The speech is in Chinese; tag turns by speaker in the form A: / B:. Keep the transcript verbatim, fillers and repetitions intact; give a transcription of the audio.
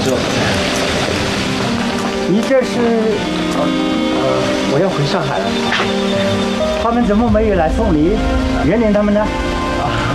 A: 叔，
B: 你这是？呃呃，我要回上海了。他们怎么没有来送你？园林他们呢？